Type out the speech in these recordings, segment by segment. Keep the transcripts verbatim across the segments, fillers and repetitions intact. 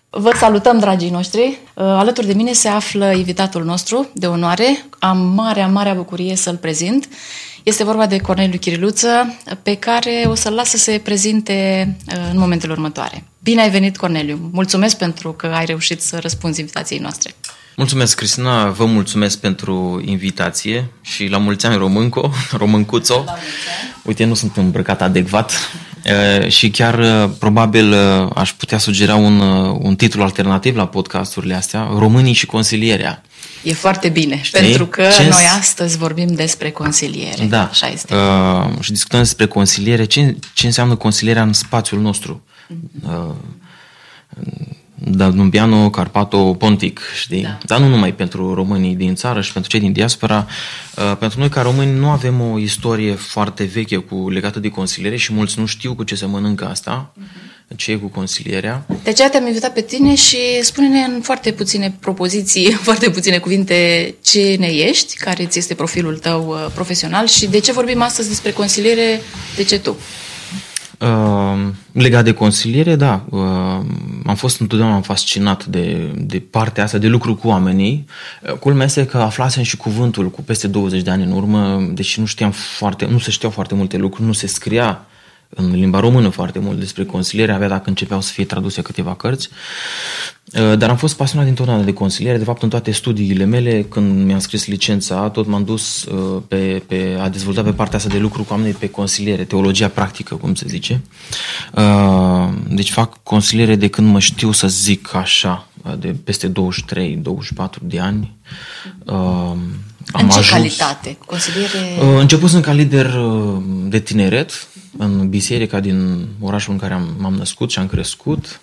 Vă salutăm, dragii noștri! Alături de mine se află invitatul nostru de onoare. Am marea, marea bucurie să-l prezint. Este vorba de Corneliu Chiriluță, pe care o să-l las să se prezinte în momentele următoare. Bine ai venit, Corneliu! Mulțumesc pentru că ai reușit să răspunzi invitației noastre. Mulțumesc, Cristina, vă mulțumesc pentru invitație și la mulți ani românco, româncuțo. Uite, nu sunt îmbrăcat adecvat și chiar probabil aș putea sugera un, un titlu alternativ la podcasturile astea, Românii și consilierea. E foarte bine, știi? Pentru că ce noi astăzi vorbim despre consiliere. Da, așa este. Uh, și discutăm despre consiliere, ce, ce înseamnă consilierea în spațiul nostru. Mm-hmm. Uh, Danubiano, Carpato, Pontic, știi? Da. Dar nu numai pentru românii din țară și pentru cei din diaspora. Uh, pentru noi ca români nu avem o istorie foarte veche cu legată de consiliere și mulți nu știu cu ce se mănâncă asta, uh-huh. ce e cu consilierea. De aceea te-am invitat pe tine și spune-ne în foarte puține propoziții, foarte puține cuvinte, cine ești, care ți este profilul tău uh, profesional și de ce vorbim astăzi despre consiliere, de ce tu? Uh, legat de consiliere, da, uh, am fost întotdeauna fascinat de, de partea asta, de lucru cu oamenii. Uh, culmea este că aflasem și cuvântul cu peste douăzeci de ani în urmă, deși nu știam foarte, nu se știau foarte multe lucruri, nu se scria în limba română foarte mult despre consiliere, avea dacă începeau să fie traduse câteva cărți. Dar am fost pasionat dintotdeauna de consiliere. De fapt, în toate studiile mele, când mi-am scris licența, tot m-am dus pe, pe a dezvolta pe partea asta de lucru cu oamenii pe consiliere, teologia practică, cum se zice. Deci fac consiliere de când mă știu să zic așa, de peste douăzeci și trei douăzeci și patru de ani. Am în ce ajuns, calitate? Consiliere... Începusem ca lider de tineret în biserica din orașul în care am, m-am născut și am crescut.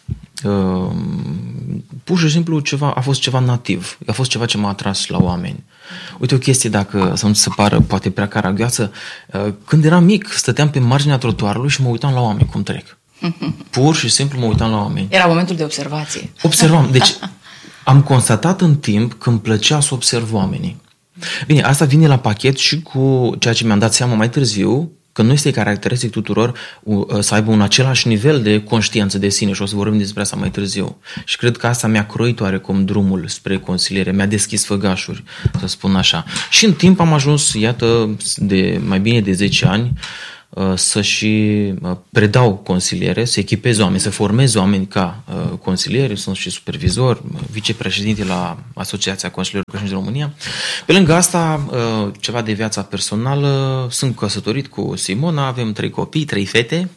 Pur și simplu ceva, a fost ceva nativ. A fost ceva ce m-a atras la oameni. Uite o chestie, dacă să nu se pară poate prea caragioasă. Când eram mic, stăteam pe marginea trotuarului și mă uitam la oameni cum trec. Pur și simplu mă uitam la oameni. Era momentul de observație. Observam. Deci am constatat în timp că îmi plăcea să observ oamenii. Bine, asta vine la pachet și cu ceea ce mi-am dat seama mai târziu, că nu este caracteristic tuturor să aibă un același nivel de conștiință de sine și o să vorbim despre asta mai târziu. Și cred că asta mi-a croit oarecum drumul spre consiliere, mi-a deschis făgașuri, să spun așa. Și în timp am ajuns, iată, de mai bine de zece ani, să și predau consiliere, să echipez oameni, să formez oameni ca consilieri, sunt și supervizor, vicepreședinte la Asociația Consilierilor Creștini din România. Pe lângă asta, ceva de viața personală, sunt căsătorit cu Simona, avem trei copii, trei fete,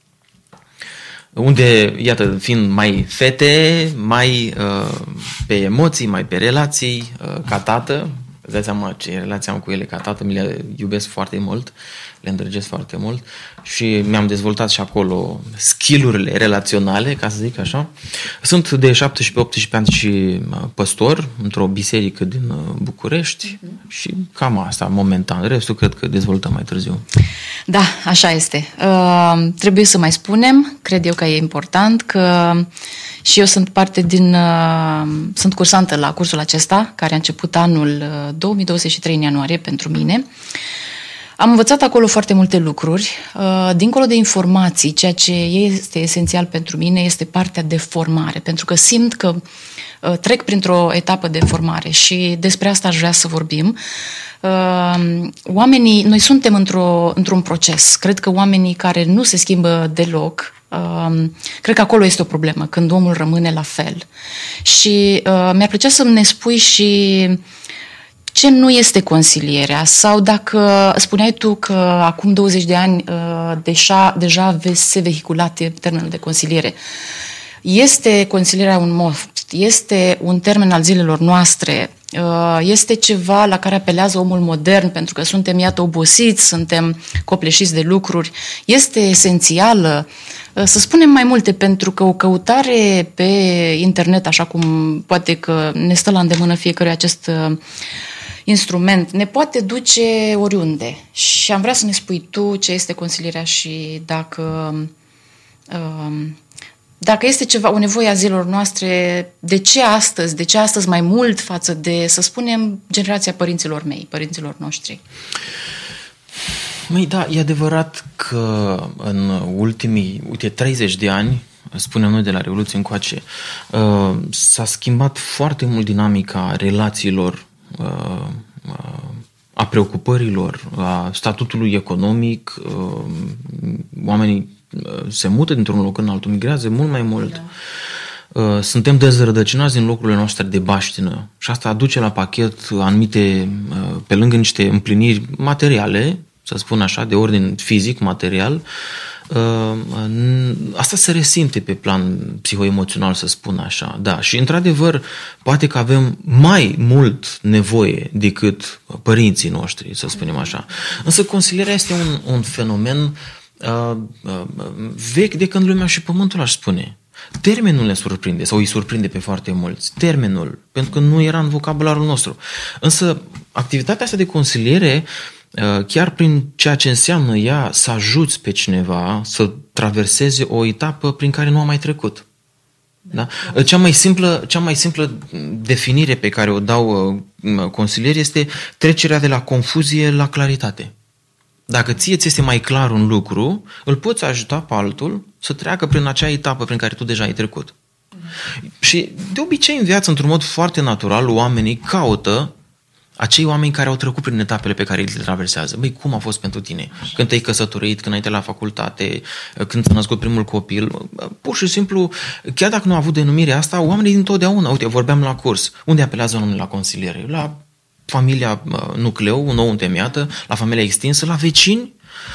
unde, iată, fiind mai fete, mai pe emoții, mai pe relații, ca tată, îți dai seama ce relație am cu ele ca tată, mi le iubesc foarte mult, le îndrăgesc foarte mult și mi-am dezvoltat și acolo skill-urile relaționale, ca să zic așa. Sunt de șaptesprezece optsprezece ani și păstor într-o biserică din București uh-huh. și cam asta, momentan. Restul cred că dezvoltăm mai târziu. Da, așa este. Uh, trebuie să mai spunem, cred eu că e important, că și eu sunt parte din, uh, sunt cursantă la cursul acesta, care a început anul două mii douăzeci și trei în ianuarie pentru mine. Am învățat acolo foarte multe lucruri. Dincolo de informații, ceea ce este esențial pentru mine este partea de formare, pentru că simt că trec printr-o etapă de formare și despre asta aș vrea să vorbim. Oamenii, noi suntem într-o, într-un proces. Cred că oamenii care nu se schimbă deloc, cred că acolo este o problemă, când omul rămâne la fel. Și mi-ar plăcea să ne spui și ce nu este consilierea? Sau dacă spuneai tu că acum douăzeci de ani deja, deja se vehicula termenul de consiliere, este consilierea un moft? Este un termen al zilelor noastre? Este ceva la care apelează omul modern pentru că suntem, iată, obosiți, suntem copleșiți de lucruri? Este esențială? Să spunem mai multe, pentru că o căutare pe internet, așa cum poate că ne stă la îndemână fiecare acest instrument, ne poate duce oriunde. Și am vrea să ne spui tu ce este consilierea și dacă, dacă este ceva, o nevoie a zilor noastre, de ce astăzi, de ce astăzi mai mult față de, să spunem, generația părinților mei, părinților noștri? Măi, da, e adevărat că în ultimii, uite, treizeci de ani spunem noi de la Revoluție încoace, s-a schimbat foarte mult dinamica relațiilor, a preocupărilor, a statutului economic. Oamenii se mută dintr-un loc în altul, migrează mult mai mult. Da. Suntem dezrădăcinați din locurile noastre de baștină și asta aduce la pachet anumite, pe lângă niște împliniri materiale, să spun așa, de ordin fizic, material, asta se resimte pe plan psihoemoțional, să spun așa. Da, și într-adevăr, poate că avem mai mult nevoie decât părinții noștri, să spunem așa. Însă consilierea este un, un fenomen uh, uh, vechi de când lumea și pământul, aș spune. Termenul ne surprinde sau îi surprinde pe foarte mulți. Termenul, pentru că nu era în vocabularul nostru. Însă activitatea asta de consiliere, chiar prin ceea ce înseamnă ea să ajuți pe cineva să traverseze o etapă prin care nu a mai trecut. Da? Cea mai simplă, cea mai simplă definire pe care o dau consilierii este trecerea de la confuzie la claritate. Dacă ție ți este mai clar un lucru, îl poți ajuta pe altul să treacă prin acea etapă prin care tu deja ai trecut. Mm. Și de obicei în viață, într-un mod foarte natural, oamenii caută acei oameni care au trecut prin etapele pe care le traversează. Băi, cum a fost pentru tine? Când te-ai căsătorit, când ai intrat la facultate, când ți-a născut primul copil. Pur și simplu, chiar dacă nu a avut denumirea asta, oamenii dintotdeauna, uite, vorbeam la curs, unde apelează oamenii la consiliere? La familia nucleu, nou întemeiată, la familia extinsă, la vecini.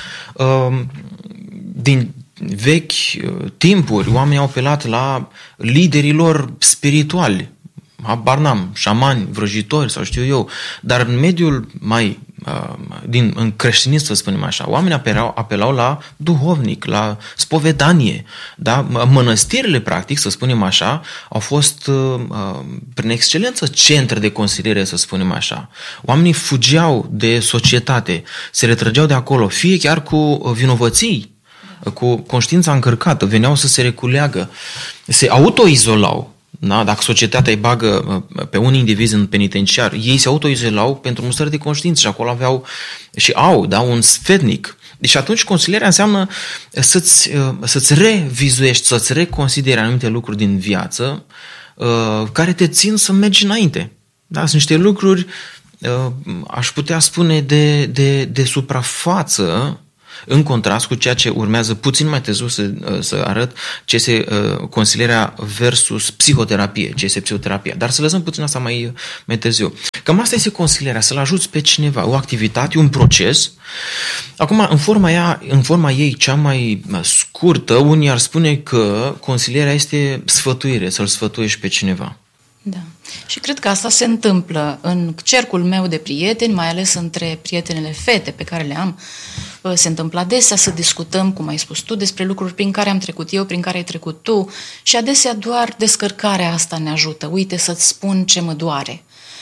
Din vechi timpuri, oamenii au apelat la liderii lor spirituali, habar n-am, șamani, vrăjitori sau știu eu, dar în mediul mai, din, în creștinism, să spunem așa, oamenii apelau, apelau la duhovnic, la spovedanie, da? Mănăstirile, practic, să spunem așa, au fost prin excelență centre de consiliere, să spunem așa. Oamenii fugeau de societate, se retrăgeau de acolo, fie chiar cu vinovății, cu conștiința încărcată, veneau să se reculeagă, se autoizolau. Da? Dacă societatea îi bagă pe unii indivizi în penitenciar, ei se autoizolau pentru mustrări de conștiință și acolo aveau și au, da, un sfetnic. Deci atunci consilierea înseamnă să-ți, să-ți revizuiești, să-ți reconsideri anumite lucruri din viață care te țin să mergi înainte. Da? Sunt niște lucruri, aș putea spune, de, de, de suprafață, în contrast cu ceea ce urmează puțin mai târziu să, să arăt ce este uh, consilierea versus psihoterapie, ce este psihoterapia. Dar să lăsăm puțin asta mai, mai târziu. Cam asta este consilierea, să-l ajuți pe cineva, o activitate, un proces. Acum, în forma, ea, în forma ei cea mai scurtă, unii ar spune că consilierea este sfătuire, să-l sfătuiești pe cineva. Da. Și cred că asta se întâmplă în cercul meu de prieteni, mai ales între prietenele fete pe care le am. Se întâmplă adesea să discutăm, cum ai spus tu, despre lucruri prin care am trecut eu, prin care ai trecut tu și adesea doar descărcarea asta ne ajută. Uite, să-ți spun ce mă doare.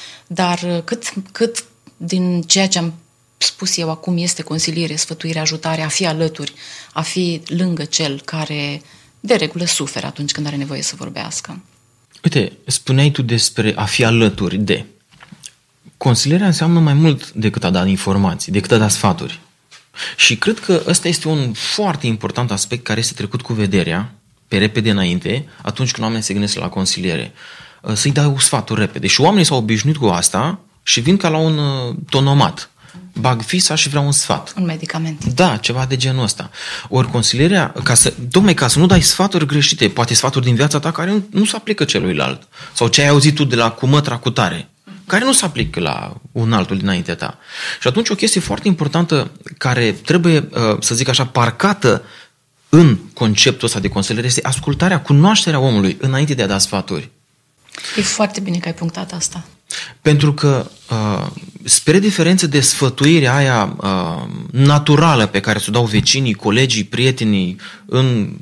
Dar cât, cât din ceea ce am spus eu acum este consiliere, sfătuire, ajutare, a fi alături, a fi lângă cel care de regulă suferă atunci când are nevoie să vorbească. Uite, spuneai tu despre a fi alături de. Consilierea înseamnă mai mult decât a da informații, decât a da sfaturi. Și cred că ăsta este un foarte important aspect care este trecut cu vederea, pe repede înainte, atunci când oamenii se gândesc la consiliere. Să-i dau sfaturi repede. Și oamenii s-au obișnuit cu asta și vin ca la un tonomat. Bag fisa și vreau un sfat. Un medicament. Da, ceva de genul ăsta. Ori consilierea, ca să, tocmai ca să nu dai sfaturi greșite, poate sfaturi din viața ta care nu, nu se aplică celuilalt. Sau ce ai auzit tu de la cumătra cutare, care nu se aplică la un altul dinaintea ta. Și atunci o chestie foarte importantă care trebuie, să zic așa, parcată în conceptul ăsta de consiliere este ascultarea, cunoașterea omului înainte de a da sfaturi. E foarte bine că ai punctat asta. Pentru că, uh, spre diferență de sfătuirea aia uh, naturală pe care ți-o dau vecinii, colegii, prietenii, în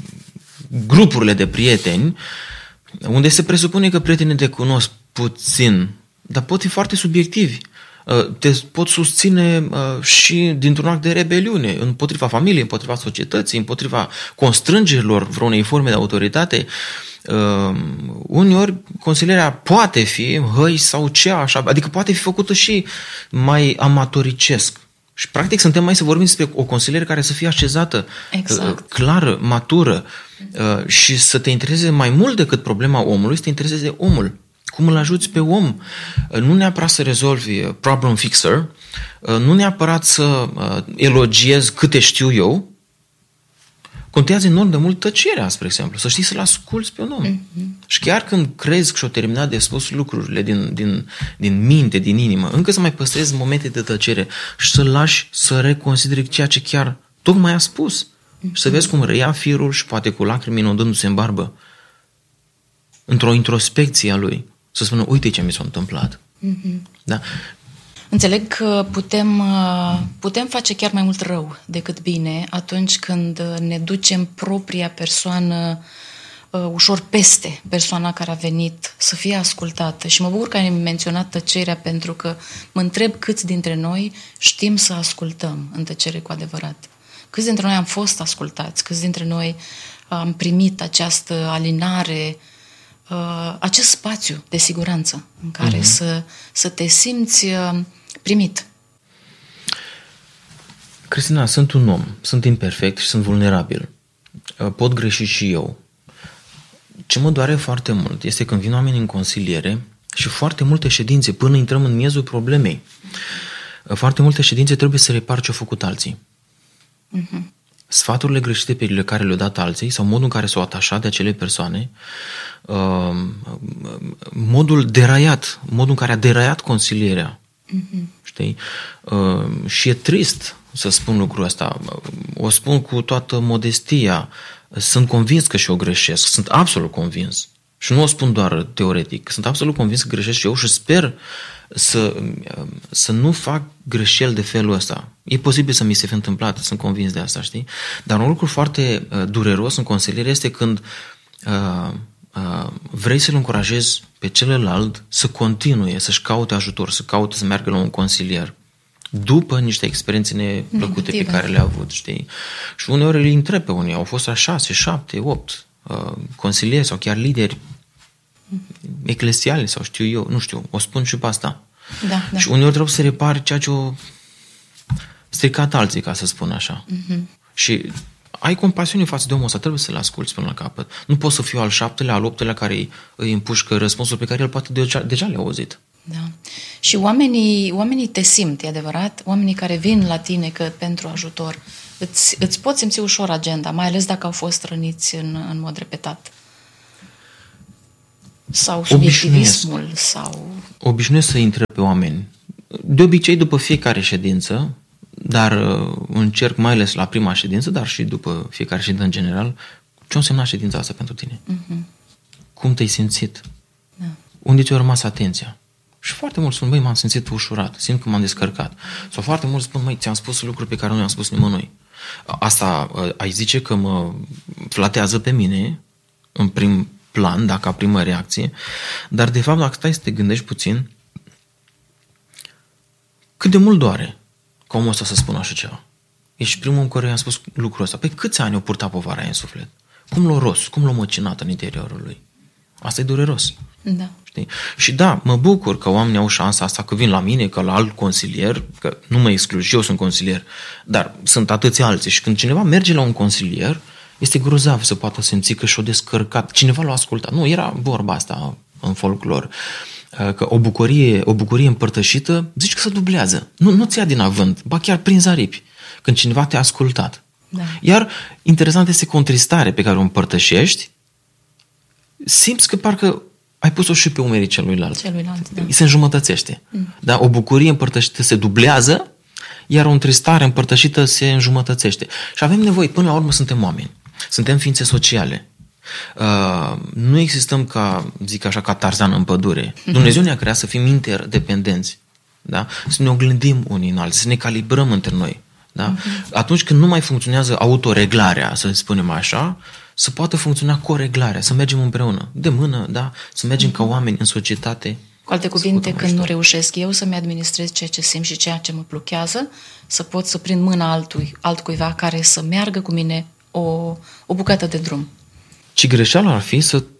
grupurile de prieteni, unde se presupune că prietenii te cunosc puțin, dar pot fi foarte subiectivi. Uh, te pot susține uh, și dintr-un act de rebeliune, împotriva familiei, împotriva societății, împotriva constrângerilor vreunei forme de autoritate. Uh, uneori consilierea poate fi hăi sau cea așa, adică poate fi făcută și mai amatoricesc, Și practic suntem mai să vorbim despre o consiliere care să fie așezată, exact. clară, matură și să te intereseze mai mult decât problema omului, să te intereseze omul. Cum îl ajuți pe om. Nu neapărat să rezolvi problem fixer, nu neapărat să elogiezi câte știu eu. Contează enorm de mult tăcerea, spre exemplu. Să știi să-l asculți pe un om. Mm-hmm. Și chiar când crezi că și-o terminat de spus lucrurile din, din, din minte, din inimă, încă să mai păstrezi momente de tăcere și să-l lași să reconsideri ceea ce chiar tocmai a spus. Mm-hmm. Și să vezi cum reia firul și poate cu lacrimi inundându-se în barbă. Într-o introspecție a lui. Să spună, uite ce mi s-a întâmplat. Mm-hmm. Da? Înțeleg că putem, putem face chiar mai mult rău decât bine atunci când ne ducem propria persoană ușor peste persoana care a venit să fie ascultată. Și mă bucur că ai menționat tăcerea, pentru că mă întreb câți dintre noi știm să ascultăm în tăcere cu adevărat. Câți dintre noi am fost ascultați, câți dintre noi am primit această alinare, acest spațiu de siguranță în care uh-huh. să, să te simți primit. Cristina, sunt un om, sunt imperfect și sunt vulnerabil. Pot greși și eu. Ce mă doare foarte mult este când vin oameni în consiliere și foarte multe ședințe, până intrăm în miezul problemei, foarte multe ședințe trebuie să repar ce-au făcut alții. Uh-huh. Sfaturile greșite pe care le-au dat alții sau modul în care s-au atașat de acele persoane, modul deraiat, modul în care a deraiat consilierea. Uh-huh. Știi? Și e trist să spun lucrul ăsta. O spun cu toată modestia. Sunt convins că și eu greșesc. Sunt absolut convins. Și nu o spun doar teoretic. Sunt absolut convins că greșesc și eu și sper să, să nu fac greșeli de felul ăsta. E posibil să mi se fi întâmplat, sunt convins de asta, știi? Dar un lucru foarte uh, dureros în consiliere este când uh, uh, vrei să-l încurajezi pe celălalt să continue, să-și caute ajutor, să caute să meargă la un consilier după niște experiențe neplăcute Negative. Pe care le-a avut, știi? Și uneori îi întreb pe unii, au fost la șase, șapte, opt uh, consilieri sau chiar lideri eclesiale sau știu eu, nu știu, o spun și pe asta. Da, da. Și uneori trebuie să repari ceea ce o stricat alții, ca să spun așa. Uh-huh. Și ai compasiune față de omul ăsta, trebuie să-l asculți până la capăt. Nu poți să fiu al șaptelea, al optelea care îi împușcă răspunsul pe care el poate deja, deja le-a auzit. Da. Și oamenii, oamenii te simt, e adevărat? Oamenii care vin la tine că pentru ajutor, îți, îți pot simți ușor agenda, mai ales dacă au fost răniți în, în mod repetat. Sau subiectivismul, obișnuiesc, sau... Obișnuiesc să intre pe oameni. De obicei după fiecare ședință, dar încerc mai ales la prima ședință, dar și după fiecare ședință în general, ce-a însemnat ședința asta pentru tine? Uh-huh. Cum te-ai simțit? Da. Unde ți-a rămas atenția? Și foarte mulți spun, băi, m-am simțit ușurat, simt că m-am descărcat. Sau foarte mulți spun, măi, ți-am spus lucruri pe care nu i-am spus nimănui. Asta ai zice că mă flatează pe mine, în prim plan, dacă ca primă reacție, dar de fapt dacă stai să te gândești puțin, cât de mult doare ca omul ăsta să spună așa ceva. Ești primul în care i-am spus lucrul ăsta. Păi câți ani o purta povara aia în suflet? Cum l-a ros? Cum l-a măcinat în interiorul lui? Asta e dureros. Da. Știi? Și da, mă bucur că oamenii au șansa asta, că vin la mine, că la alt consilier, că nu mă exclud, și eu sunt consilier, dar sunt atâția alții. Și când cineva merge la un consilier, este grozav să poată simți că și-o descărcat. Cineva l-a ascultat. Nu, era vorba asta în folclor. Că o bucurie, o bucurie împărtășită, zici că se dublează. Nu, nu-ți ia din avânt, ba chiar prin zaripi, când cineva te-a ascultat. Da. Iar interesant este contristare pe care o împărtășești, simți că parcă ai pus-o și pe umerii celuilalt. Celuilalt, da. Se înjumătățește. Mm. Da? O bucurie împărtășită se dublează, iar o întristare împărtășită se înjumătățește. Și avem nevoie, până la urmă suntem oameni. Suntem ființe sociale. Uh, nu existăm ca, zic așa, ca Tarzan în pădure. Dumnezeu ne-a creat să fim interdependenți. Da? Să ne oglindim unii în alții, să ne calibrăm între noi. Da? Uh-huh. Atunci când nu mai funcționează autoreglarea, să spunem așa, să poată funcționa coreglarea, să mergem împreună, de mână, da? Să mergem uh-huh. ca oameni în societate. Cu alte cuvinte, când nu reușesc eu să-mi administrez ceea ce simt și ceea ce mă blochează, să pot să prind mâna altui, altcuiva care să meargă cu mine o, o bucată de drum. Ci greșeala ar fi să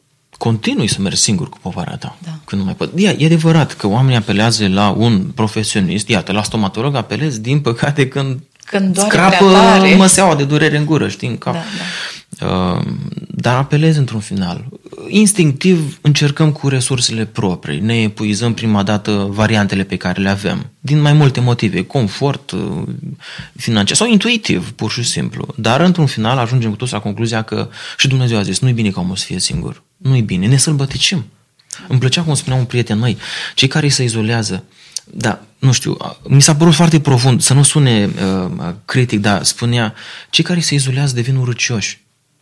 continui să mergi singur cu povara ta. Da. Când nu mai pot. E, e adevărat că oamenii apelează la un profesionist, iată, la stomatolog apelezi, din păcate, când, când scrapă măseaua de durere în gură, știi, în cap. Da, da. Uh, dar apelezi într-un final. Instinctiv încercăm cu resursele proprii, ne epuizăm prima dată variantele pe care le avem, din mai multe motive, confort, financiar sau intuitiv, pur și simplu. Dar într-un final ajungem cu toți la concluzia că și Dumnezeu a zis, nu-i bine ca omul să fie singur, nu-i bine, ne sălbăticim. Îmi plăcea cum spunea un prieten, măi, cei care se izolează, da, nu știu, mi s-a părut foarte profund, să nu sune uh, critic, dar spunea, cei care se izolează devin urâcioși.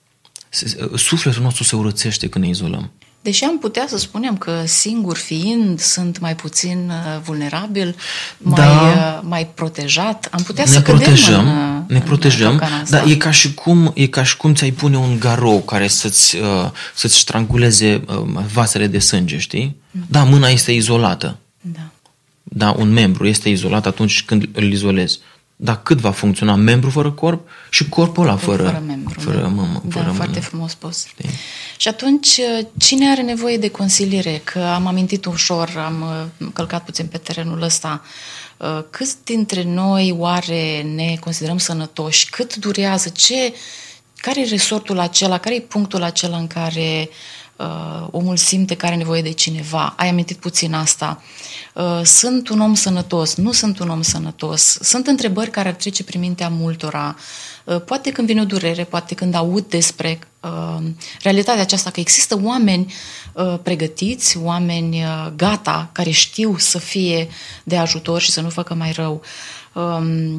Sufletul nostru se urățește când ne izolăm. Deși am putea să spunem că singur fiind sunt mai puțin vulnerabil, mai, da, mai protejat, am putea ne să protejăm, în, ne protejăm, dar e ca și cum e ca și cum ți-ai pune un garou care să-ți, uh, să-ți stranguleze uh, vasele de sânge, știi? Mm. Da, mâna este izolată. Da. Da, un membru este izolat atunci când îl izolezi. Dar cât va funcționa membru fără corp și corpul ăla fără, fără membru. Fără mâmă, da, fără foarte mână. frumos spus. Știi? Și atunci, cine are nevoie de consiliere? Că am amintit ușor, am călcat puțin pe terenul ăsta. Câți dintre noi oare ne considerăm sănătoși? Cât durează? Ce, care e resortul acela? Care e punctul acela în care uh, omul simte că are nevoie de cineva? Ai amintit puțin asta. Uh, sunt un om sănătos? Nu sunt un om sănătos? Sunt întrebări care ar trece prin mintea multora. Uh, poate când vine o durere, poate când aud despre uh, realitatea aceasta, că există oameni uh, pregătiți, oameni uh, gata, care știu să fie de ajutor și să nu facă mai rău. Uh,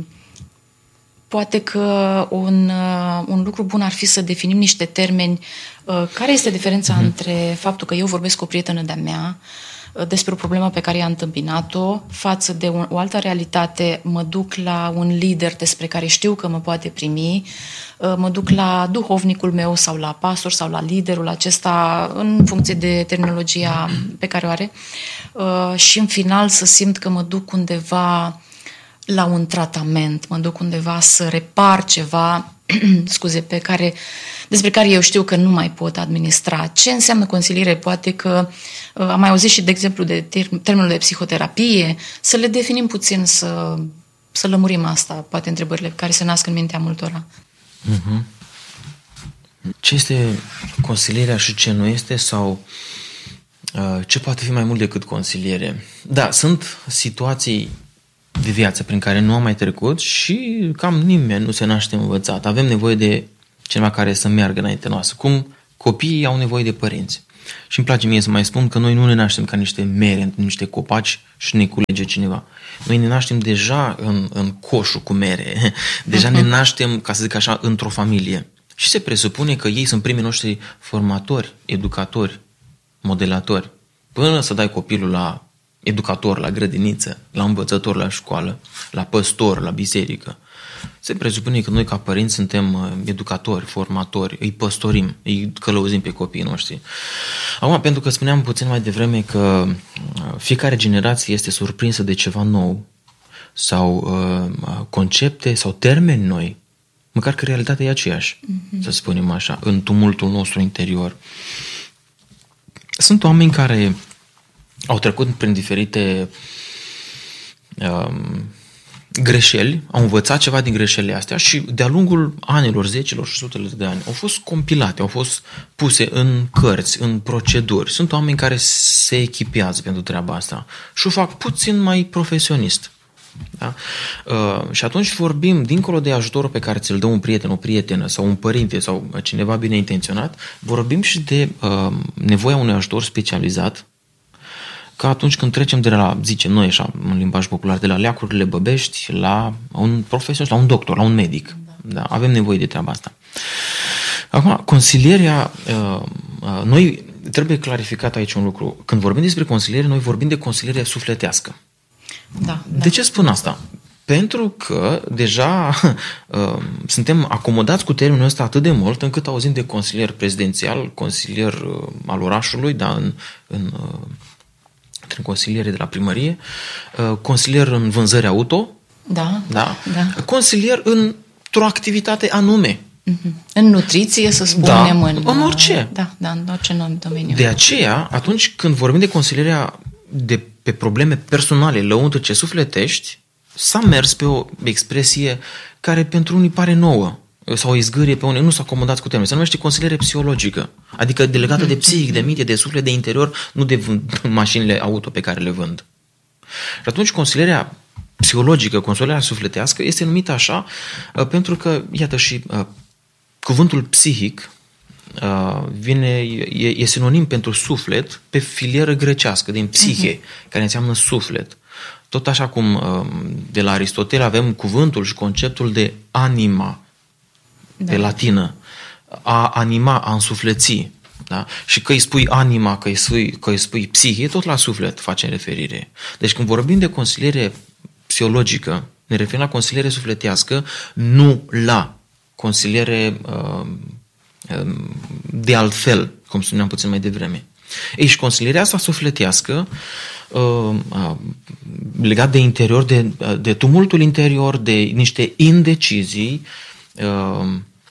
Poate că un, uh, un lucru bun ar fi să definim niște termeni. Uh, care este diferența mm-hmm. între faptul că eu vorbesc cu o prietenă de-a mea uh, despre o problemă pe care i-a întâmpinat-o, față de un, o altă realitate, mă duc la un lider despre care știu că mă poate primi, uh, mă duc la duhovnicul meu sau la pastor sau la liderul acesta, în funcție de terminologia pe care o are, uh, și în final să simt că mă duc undeva la un tratament, mă duc undeva să repar ceva, scuze, pe care, despre care eu știu că nu mai pot administra. Ce înseamnă consiliere? Poate că uh, am mai auzit și, de exemplu, de term- termenul de psihoterapie, să le definim puțin, să, să lămurim asta, poate întrebările care se nasc în mintea multora. Uh-huh. Ce este consilierea și ce nu este, sau uh, ce poate fi mai mult decât consiliere? Da, sunt situații de viață prin care nu am mai trecut și cam nimeni nu se naște învățat. Avem nevoie de cineva care să meargă înainte noastră. Cum copiii au nevoie de părinți. Și îmi place mie să mai spun că noi nu ne naștem ca niște mere, niște copaci și ne culege cineva. Noi ne naștem deja în, în coșul cu mere. Deja uh-huh. ne naștem, ca să zic așa, într-o familie. Și se presupune că ei sunt primii noștri formatori, educatori, modelatori. Până să dai copilul la educator la grădiniță, la învățător la școală, la păstor, la biserică. Se presupune că noi ca părinți suntem educatori, formatori, îi păstorim, îi călăuzim pe copiii noștri. Acum, pentru că spuneam puțin mai devreme că fiecare generație este surprinsă de ceva nou sau uh, concepte sau termeni noi, măcar că realitatea e aceeași, mm-hmm. să spunem așa, în tumultul nostru interior. Sunt oameni care au trecut prin diferite um, greșeli, au învățat ceva din greșelile astea și de-a lungul anilor, zecilor și sutele de ani au fost compilate, au fost puse în cărți, în proceduri. Sunt oameni care se echipează pentru treaba asta și o fac puțin mai profesionist. Da? Uh, și atunci vorbim, dincolo de ajutorul pe care ți-l dă un prieten, o prietenă sau un părinte sau cineva bine intenționat, vorbim și de uh, nevoia unui ajutor specializat, ca atunci când trecem de la, zicem noi așa, în limbaj popular, de la leacurile băbești la un profesionist, la un doctor, la un medic. Da, avem nevoie de treaba asta. Acum, consilierea, noi trebuie clarificat aici un lucru. Când vorbim despre consiliere, noi vorbim de consiliere sufletească. Da, de da. ce spun asta? Pentru că deja uh, suntem acomodați cu termenul ăsta atât de mult încât auzim de consilier prezidențial, consilier uh, al orașului, da, în, în uh, în consiliere de la primărie, consilier în vânzări auto, da, da, da. consilier într-o activitate anume. Mm-hmm. În nutriție, să spunem, da, în... în orice. Da, da, în orice domeniu. De aceea, atunci când vorbim de consilierea de pe probleme personale, lăuntrice, sufletești, s-a mers pe o expresie care pentru unii pare nouă sau o izgârie pe unii, nu s-a acomodat cu termenul. Se numește consiliere psihologică, adică delegată de psihic, de minte, de suflet, de interior, nu de vând, mașinile auto pe care le vând. Și atunci consilierea psihologică, consilierea sufletească este numită așa pentru că, iată, și uh, cuvântul psihic uh, vine, e, e sinonim pentru suflet pe filieră grecească, din psihe, uh-huh. care înseamnă suflet. Tot așa cum uh, de la Aristotel avem cuvântul și conceptul de anima, da. Pe latină, a anima, a însufleți. Da? Și că îi spui anima, că îi spui, că îi spui psihe, tot la suflet face referire. Deci când vorbim de consiliere psihologică, ne referim la consiliere sufletească, nu la consiliere uh, de altfel, cum spuneam puțin mai devreme. Ei, și consilierea asta sufletească, uh, uh, legat de interior, de, de tumultul interior, de niște indecizii, uh,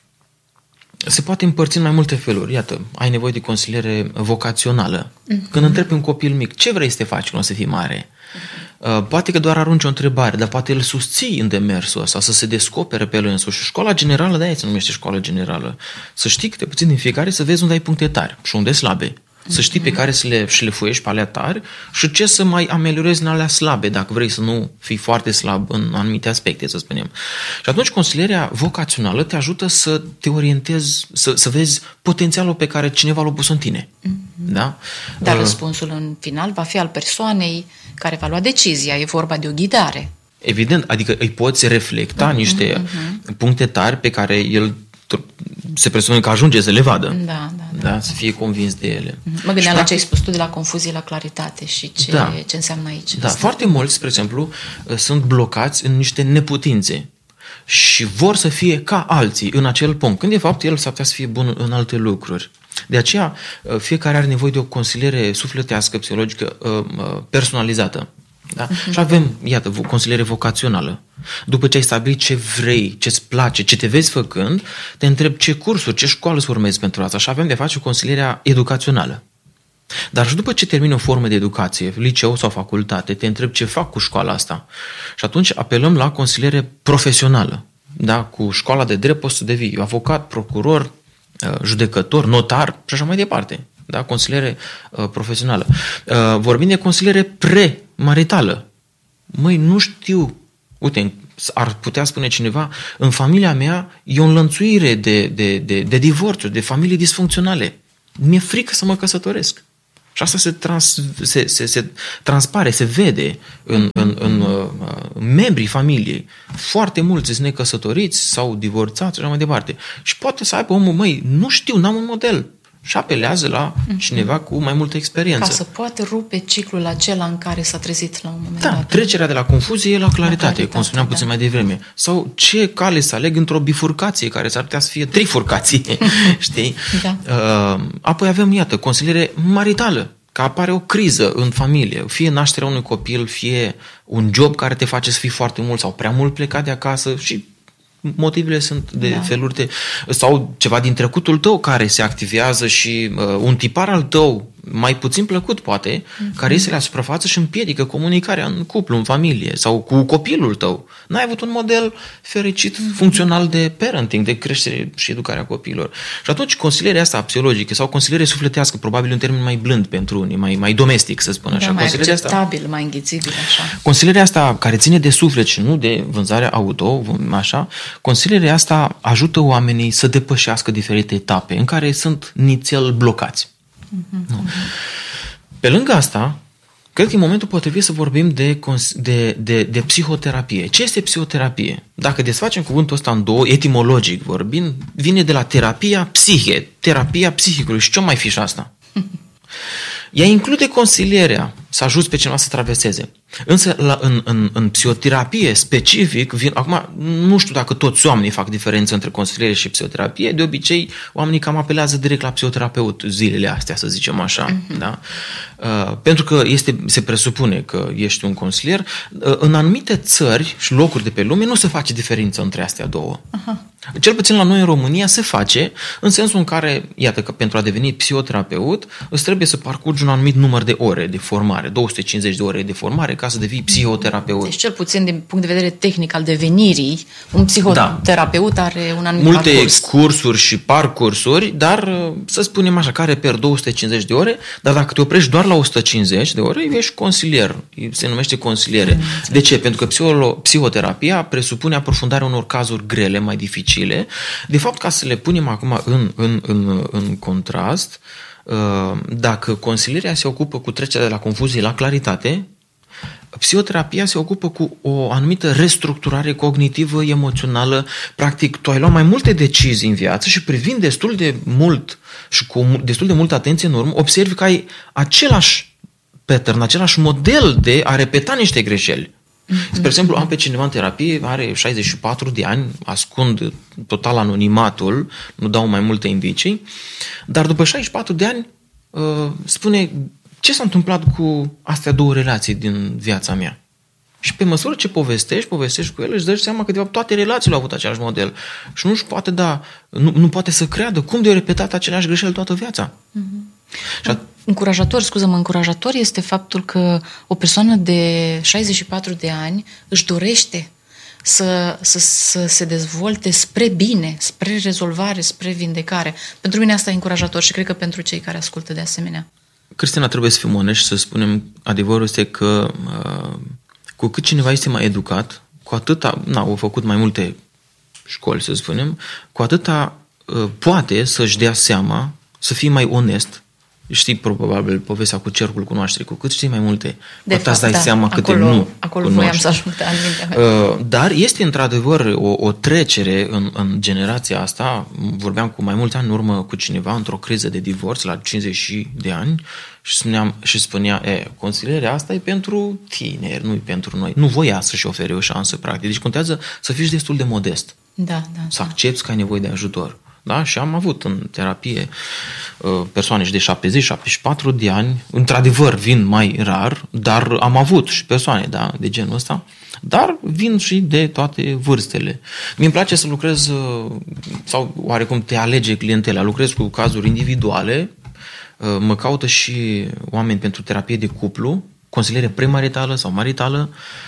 se poate împărți în mai multe feluri. Iată, ai nevoie de consiliere vocațională. Uh-huh. Când întrebi un copil mic, ce vrei să te faci când o să fii mare? Uh, poate că doar arunci o întrebare, dar poate îl susții în demersul ăsta, să se descopere pe el însuși. Și școala generală, de-aia se numește școală generală. Să știi câte puțin din fiecare, să vezi unde ai puncte tari și unde slabe. Să știi pe care să le șlefuiești pe alea tari și ce să mai ameliorezi în alea slabe, dacă vrei să nu fii foarte slab în anumite aspecte, să spunem. Și atunci consilierea vocațională te ajută să te orientezi, să, să vezi potențialul pe care cineva l-a pus în tine. Mm-hmm. Da? Dar uh, răspunsul în final va fi al persoanei care va lua decizia. E vorba de o ghidare. Evident, adică îi poți reflecta mm-hmm, niște mm-hmm. puncte tari pe care el se presupune că ajunge să le vadă. Da, da, da. Da, să fie convins de ele. Mă gândeam la ce ai spus tu de la confuzie la claritate și ce, da. ce înseamnă aici. Da, foarte mulți, spre exemplu, sunt blocați în niște neputințe și vor să fie ca alții în acel punct, când de fapt el s-ar putea să fie bun în alte lucruri. De aceea, fiecare are nevoie de o consiliere sufletească, psihologică, personalizată. Da? Uh-huh. Și avem, iată, consiliere vocațională. După ce ai stabilit ce vrei, ce-ți place, ce te vezi făcând, te întrebi ce cursuri, ce școală să urmezi pentru asta. Și avem de face consilierea educațională. Dar și după ce termini o formă de educație, liceu sau facultate, te întrebi ce fac cu școala asta. Și atunci apelăm la consiliere profesională. Da? Cu școala de drept poți să devii avocat, procuror, judecător, notar și așa mai departe. Da? Consiliere uh, profesională. Uh, vorbim de consiliere pre-maritală. Măi, nu știu, uite, ar putea spune cineva, în familia mea e o înlănțuire de, de, de, de divorțuri, de familii disfuncționale. Mi-e frică să mă căsătoresc. Și asta se, trans, se, se, se transpare, se vede în, în, în uh, membrii familiei. Foarte mulți sunt necăsătoriți sau divorțați și așa mai departe. Și poate să aibă omul, măi, nu știu, n-am un model. Și apelează la cineva cu mai multă experiență. Ca să poată rupe ciclul acela în care s-a trezit la un moment da, dat. trecerea de la confuzie la claritate, la claritate cum spuneam da. puțin mai devreme. Sau ce cale să aleg într-o bifurcație, care s-ar putea să fie trifurcație, știi? Da. Uh, apoi avem, iată, consiliere maritală, că apare o criză în familie, fie nașterea unui copil, fie un job care te face să fii foarte mult sau prea mult plecat de acasă și motivele sunt de da. feluri de... sau ceva din trecutul tău care se activează și uh, un tipar al tău mai puțin plăcut, poate, mm-hmm. care iese la suprafață și împiedică comunicarea în cuplu, în familie sau cu copilul tău. N-ai avut un model fericit, mm-hmm. funcțional de parenting, de creștere și educarea copiilor. Și atunci consilierea asta psihologică sau consiliere sufletească, probabil un termen mai blând pentru unii, mai, mai domestic, să spun așa. Da, mai acceptabil, asta, mai înghițibil, așa. Consilierea asta care ține de suflet și nu de vânzarea auto, așa, consilierea asta ajută oamenii să depășească diferite etape în care sunt nițel blocați. Uh-huh. Pe lângă asta, cred că e momentul potrivit să vorbim de, de, de, de psihoterapie. Ce este psihoterapie? Dacă desfacem cuvântul ăsta în două, etimologic vorbind, vine de la terapia psihe, terapia psihicului. Și ce mai fi și asta? Ea include consilierea, să ajuți pe cineva să traverseze. Însă la, în, în, în psihoterapie specific, vin, acum nu știu dacă toți oamenii fac diferență între consiliere și psihoterapie, de obicei oamenii cam apelează direct la psihoterapeut zilele astea, să zicem așa. Uh-huh. Da? Uh, pentru că este, se presupune că ești un consilier. Uh, în anumite țări și locuri de pe lume nu se face diferență între astea două. Uh-huh. Cel puțin la noi în România se face, în sensul în care, iată că pentru a deveni psihoterapeut îți trebuie să parcurgi un anumit număr de ore de formare, două sute cincizeci de ore de formare ca să devii psihoterapeut. Deci cel puțin din punct de vedere tehnic al devenirii, un psihoterapeut da. Are un anumit multe parcurs. cursuri și parcursuri, dar să spunem așa, care per două sute cincizeci de ore, dar dacă te oprești doar la o sută cincizeci de ore, ești consilier, se numește consiliere. Mm, de ce? Pentru că psiholo- psihoterapia presupune aprofundarea unor cazuri grele, mai dificile. De fapt, ca să le punem acum în, în, în, în contrast, dacă consilierea se ocupă cu trecerea de la confuzie la claritate, psihoterapia se ocupă cu o anumită restructurare cognitivă, emoțională. Practic, tu ai luat mai multe decizii în viață și privind destul de mult și cu destul de multă atenție în urmă, observi că ai același pattern, același model de a repeta niște greșeli. Spre exemplu, am pe cineva în terapie, are șaizeci și patru de ani, ascund total anonimatul, nu dau mai multe indicii, dar după șaizeci și patru de ani spune ce s-a întâmplat cu astea două relații din viața mea. Și pe măsură ce povestești, povestești cu el, își dă seama că de fapt toate relațiile au avut același model. Și nu-și poate da, nu, nu poate să creadă cum de-o repetat aceleași greșeli toată viața. Mm-hmm. Și at- încurajator, scuză-mă, încurajator este faptul că o persoană de șaizeci și patru de ani își dorește să, să, să se dezvolte spre bine, spre rezolvare, spre vindecare. Pentru mine asta e încurajator și cred că pentru cei care ascultă de asemenea. Cristina, trebuie să fim onești, să spunem, adevărul este că uh, cu cât cineva este mai educat, cu atâta, na, au făcut mai multe școli, să spunem, cu atâta uh, poate să-și dea seama, să fie mai onest. Știi probabil povestea cu cercul cunoașterii, cu cât știi mai multe, de fapt, îți dai da, seama câte acolo, nu acolo cunoști. voiam să ajung în mintea uh, Dar este într-adevăr o, o trecere în, în generația asta. Vorbeam cu mai mulți ani în urmă cu cineva într-o criză de divorț la cincizeci de ani și, spuneam, și spunea, e, consilierea asta e pentru tineri, nu e pentru noi. Nu voia să-și ofere o șansă practic. Deci contează să fii destul de modest. Da, da, să da. accepți că ai nevoie de ajutor. Da? Și am avut în terapie persoane și de șaptezeci șaptezeci și patru de ani, într-adevăr vin mai rar, dar am avut și persoane, da, de genul ăsta, dar vin și de toate vârstele. Mi-mi place să lucrez, sau oarecum te alege clientela, lucrez cu cazuri individuale, mă caută și oameni pentru terapie de cuplu, consiliere premaritală sau maritală.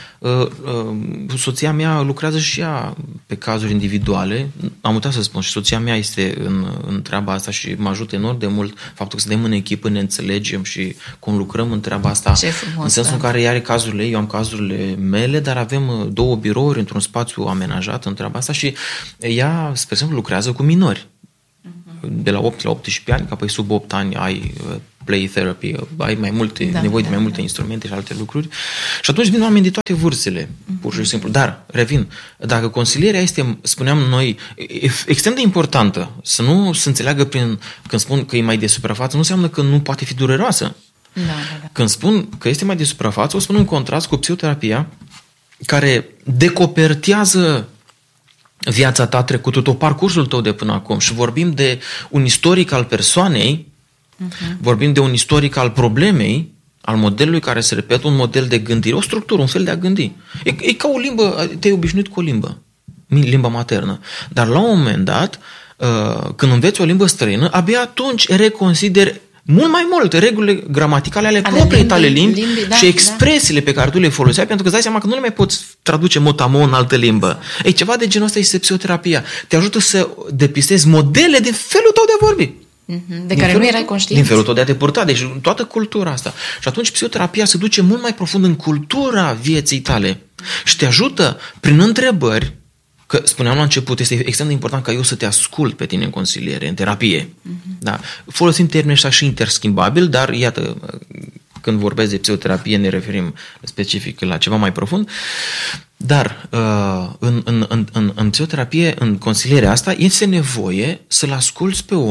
Soția mea lucrează și ea pe cazuri individuale. Am uitat să spun, și soția mea este în, în treaba asta și mă ajută enorm de mult faptul că suntem în echipă, ne înțelegem și conlucrăm în treaba asta. Ce frumos, în sensul da. în care ea are cazurile, eu am cazurile mele, dar avem două birouri într-un spațiu amenajat în treaba asta și ea, spre exemplu, lucrează cu minori. De la opt la optsprezece ani, că apoi sub opt ani ai play therapy, ai mai multe, da, nevoie da, de mai multe da. instrumente și alte lucruri. Și atunci vin oameni de toate vârstele, mm-hmm. pur și simplu. Dar, revin, dacă consilierea este, spuneam noi, extrem de importantă, să nu se înțeleagă prin, când spun că e mai de suprafață, nu înseamnă că nu poate fi dureroasă. Da, da, da. Când spun că este mai de suprafață, o spun în contrast cu psihoterapia, care decopertează viața ta, trecutul tău, parcursul tău de până acum și vorbim de un istoric al persoanei, uh-huh. vorbim de un istoric al problemei, al modelului care se repetă, un model de gândire, o structură, un fel de a gândi. E, e ca o limbă, te-ai obișnuit cu o limbă, limba maternă. Dar la un moment dat, când înveți o limbă străină, abia atunci reconsideri mult mai mult regulile gramaticale ale, ale propriei tale limbi, limbi da, și expresiile da. pe care tu le foloseai, pentru că îți dai seama că nu le mai poți traduce mot-a-mot în altă limbă. Ei, ceva de genul ăsta este psihoterapia. Te ajută să depistezi modele din felul tău de a vorbi. Mm-hmm. De care nu erai conștient. Din felul tău de a te purta. Deci toată cultura asta. Și atunci psihoterapia se duce mult mai profund în cultura vieții tale și te ajută prin întrebări. Că spuneam la început, este extrem de important ca eu să te ascult pe tine în consiliere, în terapie. Uh-huh. Da? Folosim termenii ăștia și interschimbabili, dar iată, când vorbesc de psihoterapie ne referim specific la ceva mai profund. Dar în, în, în, în, în psihoterapie, în consilierea asta, este nevoie să-l asculți pe om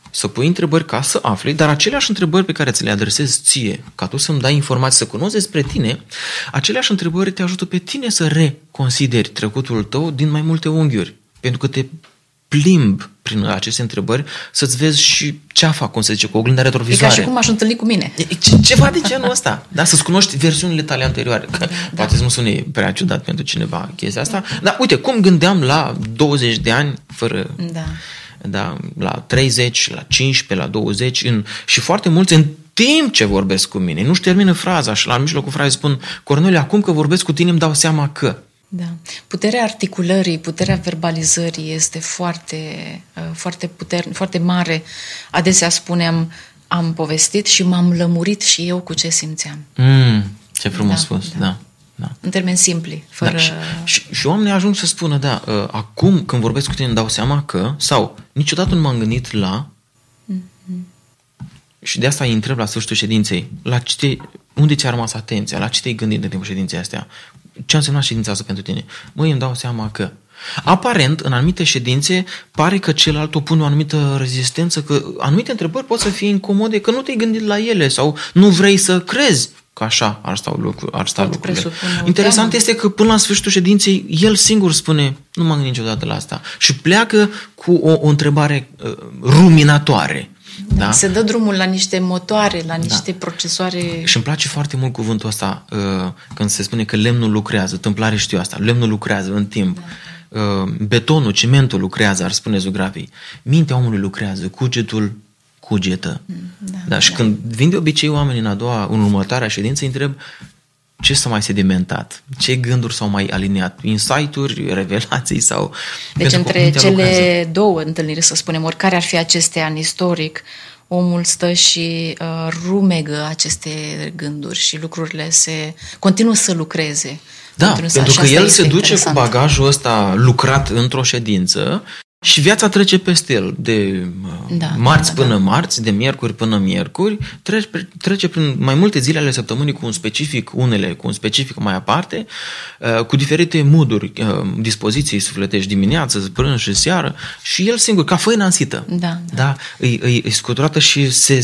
să pui întrebări ca să afli, dar aceleași întrebări pe care ți le adresezi ție, ca tu să-mi dai informații, să cunoști despre tine, aceleași întrebări te ajută pe tine să reconsideri trecutul tău din mai multe unghiuri. Pentru că te plimbi prin aceste întrebări să-ți vezi și ceafa, cum se zice, cu oglinda retrovizoare. E ca și cum m-aș întâlni cu mine. E, ce, ceva de genul ăsta. Da? Să-ți cunoști versiunile tale anterioare. Că, da. Poate să nu sune prea ciudat pentru cineva chestia asta. Dar uite, cum gândeam la douăzeci de ani, fără... Da. Da, la treizeci, la cincisprezece, la douăzeci în, și foarte mulți în timp ce vorbesc cu mine. Nu-și termină fraza și la mijlocul frazei spun: Corneliu, acum că vorbesc cu tine îmi dau seama că... Da. Puterea articulării, puterea verbalizării este foarte, foarte, puternică, foarte mare. Adesea spuneam, am povestit și m-am lămurit și eu cu ce simțeam. Mm, ce frumos da, spus, da. da. Da. În termeni simpli, fără... Da, și, și, și oamenii ajung să spună, da, uh, acum când vorbesc cu tine îmi dau seama că, sau niciodată nu m-am gândit la... Mm-hmm. Și de asta îi întreb la sfârșitul ședinței, la ce te, unde ți-a rămas atenția, la ce te-ai gândit în timpul ședinței astea? Ce a însemnat ședința asta pentru tine? Măi, îmi dau seama că... Aparent, în anumite ședințe, pare că celălalt opune o anumită rezistență, că anumite întrebări pot să fie incomode, că nu te-ai gândit la ele sau nu vrei să crezi că așa ar sta, lucru, ar sta lucrurile. Interesant este că până la sfârșitul ședinței el singur spune: nu m-am gândit niciodată la asta. Și pleacă cu o, o întrebare uh, ruminatoare. Da? Da? Se dă drumul la niște motoare, la niște da. procesoare. Și îmi place foarte mult cuvântul ăsta uh, când se spune că lemnul lucrează. Tâmplare știu asta. Lemnul lucrează în timp. Da. Uh, betonul, cimentul lucrează, ar spune Zugrafii. Mintea omului lucrează, cugetul cugetă. Da, da, și da. Când vin de obicei oamenii în a doua, în următoarea ședință, îi întreb: ce s-a mai sedimentat? Ce gânduri s-au mai aliniat? Insight-uri, revelații sau... Deci între cele lucrează. două întâlniri, să spunem, oricare ar fi aceste ani istoric, omul stă și uh, rumegă aceste gânduri și lucrurile se... continuă să lucreze. Da, pentru că el se duce interesant. Cu bagajul ăsta lucrat într-o ședință și viața trece peste el, de da, marți da, până da. marți, de miercuri până miercuri, trece, trece prin mai multe zile ale săptămânii cu un specific, unele cu un specific mai aparte, cu diferite mood-uri, dispoziții sufletești, dimineață, prânz și seară, și el singur, ca făina însită. Da, da. Da, îi, îi, îi scuturată și se...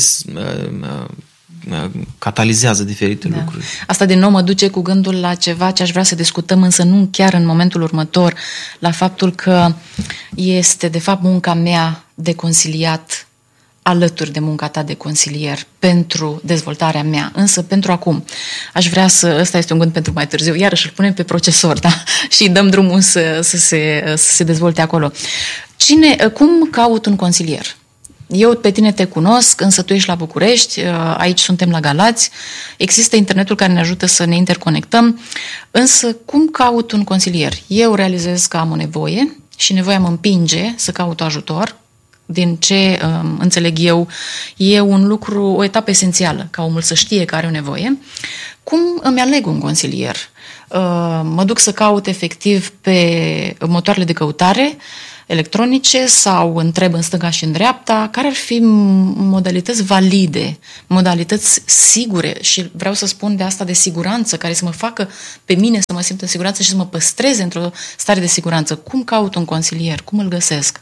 catalizează diferite da. lucruri. Asta din nou mă duce cu gândul la ceva ce aș vrea să discutăm, însă nu chiar în momentul următor, la faptul că este de fapt munca mea de consiliat alături de munca ta de consilier pentru dezvoltarea mea. Însă pentru acum aș vrea să, ăsta este un gând pentru mai târziu, iarăși îl punem pe procesor, da? Și dăm drumul să, să, se, să se dezvolte acolo. Cine, cum caut un consilier? Eu pe tine te cunosc, însă tu ești la București, aici suntem la Galați, există internetul care ne ajută să ne interconectăm, însă cum caut un consilier? Eu realizez că am o nevoie și nevoia mă împinge să caut ajutor. Din ce um, înțeleg eu, e un lucru, o etapă esențială, ca omul să știe că are o nevoie. Cum îmi aleg un consilier? Uh, mă duc să caut efectiv pe motoarele de căutare electronice sau întreb în stânga și în dreapta, care ar fi modalități valide, modalități sigure, și vreau să spun de asta de siguranță, care să mă facă pe mine să mă simt în siguranță și să mă păstreze într-o stare de siguranță. Cum caut un consilier? Cum îl găsesc?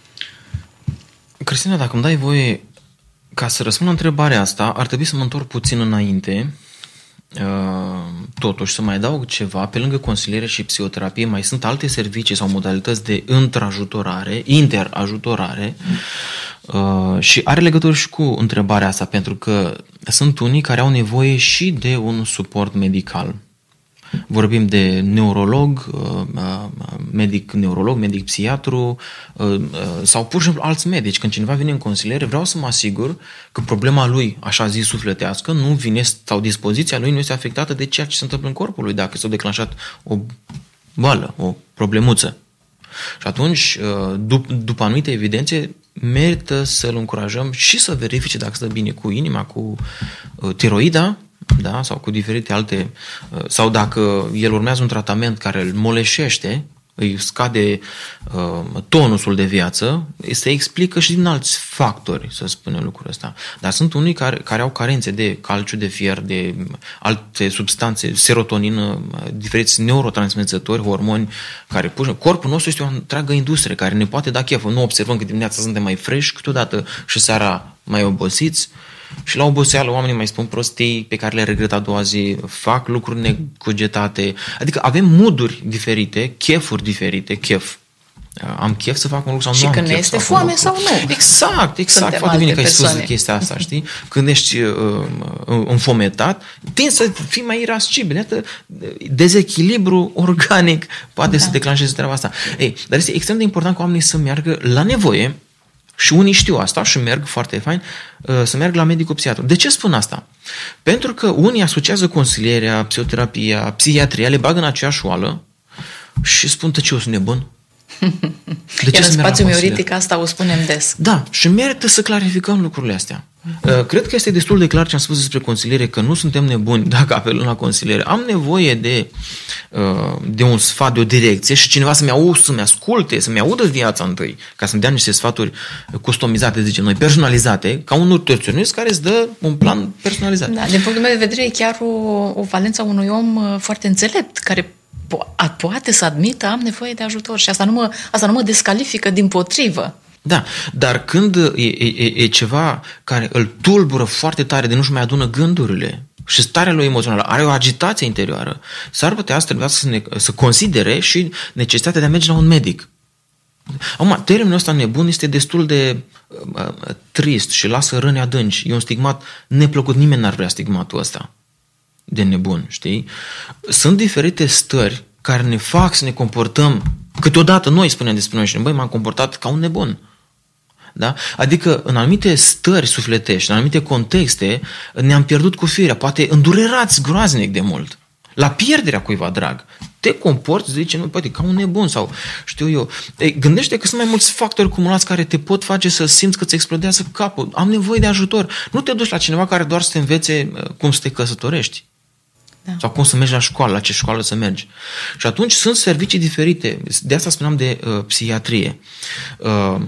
Cristina, dacă îmi dai voie, ca să răspund la întrebarea asta, ar trebui să mă întorc puțin înainte. Totuși, să mai adaug ceva, pe lângă consiliere și psihoterapie mai sunt alte servicii sau modalități de intrajutorare, interajutorare, mm. și are legătură și cu întrebarea asta, pentru că sunt unii care au nevoie și de un suport medical. Vorbim de neurolog, medic neurolog, medic psihiatru sau pur și simplu alți medici. Când cineva vine în consiliere, vreau să mă asigur că problema lui, așa zis sufletească, nu vine, sau dispoziția lui nu este afectată de ceea ce se întâmplă în corpul lui, dacă s-a declanșat o boală, o problemuță. Și atunci, dup- după anumite evidențe, merită să-l încurajăm și să verifice dacă stă bine cu inima, cu tiroida, da? Sau cu diferite alte, sau dacă el urmează un tratament care îl moleșește, îi scade uh, tonusul de viață, se explică și din alți factori, să spunem lucrul ăsta. Dar sunt unii care, care au carențe de calciu, de fier, de alte substanțe, serotonină, diferiți neurotransmițători, hormoni, care pur corpul nostru este o întreagă industrie care ne poate da chef. Nu observăm că dimineața suntem mai fresh câteodată și seara mai obosiți. Și la oboseală oamenii mai spun prostii pe care le regret a doua zi, fac lucruri necugetate. Adică avem moduri diferite, chefuri diferite, chef. Am chef să fac un lucru sau și nu am chef. Și când este foame sau nu. Exact, exact. Suntem foarte bine că ai spus chestia asta, știi? Când ești uh, înfometat, tin să fii mai irascibil. Iată, dezechilibru organic poate da. să declanșeze treaba asta. Ei, dar este extrem de important ca oamenii să meargă la nevoie. Și unii știu asta și merg foarte fain să merg la medicul psihiatru. De ce spun asta? Pentru că unii asociază consilierea, psihoterapia, psihiatria, le bagă în aceeași oală și spun, că eu sunt nebun. De ce în spațiul mioritic asta o spunem des. Da, și merită să clarificăm lucrurile astea. Cred că este destul de clar ce am spus despre consiliere, că nu suntem nebuni dacă apelăm la consiliere. Am nevoie de, de un sfat, de o direcție și cineva să-mi audă, să-mi asculte, să-mi audă viața întâi, ca să-mi dea niște sfaturi customizate, zicem noi, personalizate, ca un nutriționist care îți dă un plan personalizat. Da, din punctul meu de vedere e chiar o, o valență a unui om foarte înțelept, care po- poate să admită am nevoie de ajutor și asta nu mă, asta nu mă descalifică, dimpotrivă. Da, dar când e, e, e ceva care îl tulbură foarte tare de nu-și mai adună gândurile și starea lui emoțională, are o agitație interioară, s-ar putea să trebuia să, ne, să considere și necesitatea de a merge la un medic. Acum, termenul ăsta nebun este destul de uh, trist și lasă răni adânci. E un stigmat neplăcut, nimeni n-ar vrea stigmatul ăsta de nebun, știi? Sunt diferite stări care ne fac să ne comportăm, câteodată noi spunem despre noi și băi, m-am comportat ca un nebun. Da? Adică în anumite stări sufletești, în anumite contexte, ne-am pierdut cu firea, poate îndurerați groaznic de mult, la pierderea cuiva drag. Te comporți, zice, nu, poate, ca un nebun sau știu eu. Ei, gândește că sunt mai mulți factori cumulați care te pot face să simți că îți explodează capul. Am nevoie de ajutor. Nu te duci la cineva care doar să te învețe cum să te căsătorești. Da. Sau cum să mergi la școală, la ce școală să mergi. Și atunci sunt servicii diferite. De asta spuneam de uh, psihiatrie. Uh,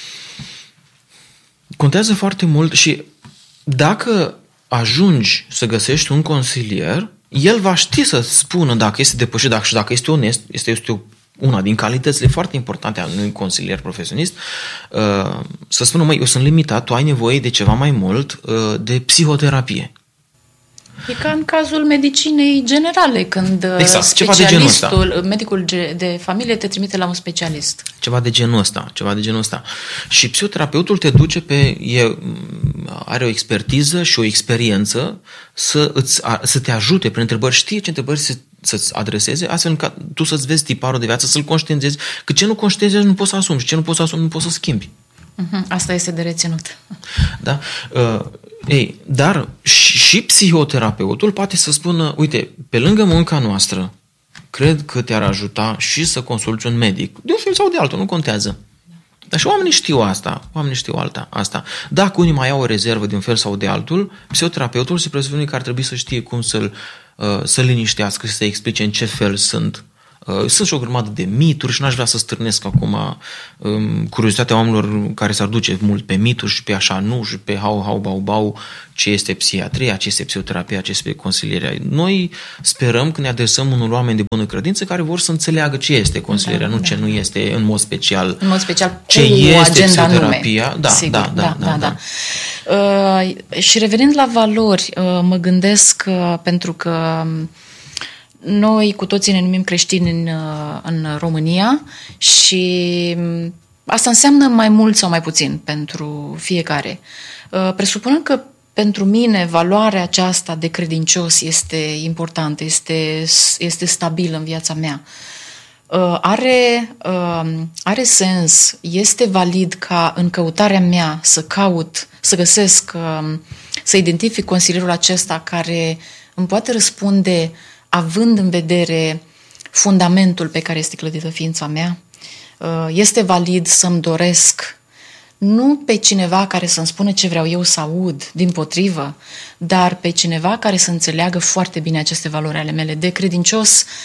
contează foarte mult și dacă ajungi să găsești un consilier, el va ști să spună dacă este depășit, dacă și dacă este onest, este, este una din calitățile foarte importante a unui consilier profesionist, uh, să spună, măi, eu sunt limitat, tu ai nevoie de ceva mai mult, uh, de psihoterapie. E ca în cazul medicinei generale, când exact, specialistul, medicul de familie te trimite la un specialist. Ceva de genul ăsta, ceva de genul ăsta. Și psihoterapeutul te duce pe, e, are o expertiză și o experiență să, îți, să te ajute prin întrebări, știe ce întrebări să, să-ți adreseze, astfel încât tu să-ți vezi tiparul de viață, să-l conștientizezi, că ce nu conștientizezi nu poți să asumi și ce nu poți să asumi nu poți să schimbi. Uh-huh. Asta este de reținut. Da? Uh, ei, dar și, și psihoterapeutul poate să spună, uite, pe lângă munca noastră, cred că te-ar ajuta și să consulți un medic. De un fel sau de altul, nu contează. Dar și oamenii știu asta, oamenii știu alta, asta. Dacă unii mai au o rezervă de un fel sau de altul, psihoterapeutul se presupune că ar trebui să știe cum să-l, uh, să-l liniștească, să explice în ce fel sunt. Sunt și o grămadă de mituri și n-aș vrea să stârnesc acum um, curiozitatea oamenilor care s-ar duce mult pe mituri și pe așa nu și pe hau, hau, bau, bau, ce este psihiatria, ce este psihoterapia, ce este consilierea. Noi sperăm că ne adresăm unor oameni de bună credință care vor să înțeleagă ce este consilierea, da, nu da. ce nu este în mod special. În mod special ce este psihoterapia. Da, Sigur, da, da, da, da, da. da. Uh, și revenind la valori, uh, mă gândesc uh, pentru că noi cu toții ne numim creștini în, în România și asta înseamnă mai mult sau mai puțin pentru fiecare. Presupunând că pentru mine valoarea aceasta de credincios este importantă, este, este stabilă în viața mea, are, are sens, este valid ca în căutarea mea să caut, să găsesc, să identific consilierul acesta care îmi poate răspunde având în vedere fundamentul pe care este clădită ființa mea. Este valid să-mi doresc nu pe cineva care să-mi spună ce vreau eu să aud, dimpotrivă, dar pe cineva care să înțeleagă foarte bine aceste valori ale mele. De credincios